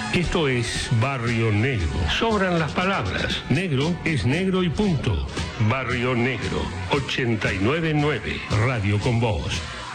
Esto es Barrio Negro. Sobran las palabras. Negro es negro y punto. Barrio Negro, 89.9. Radio con Voz.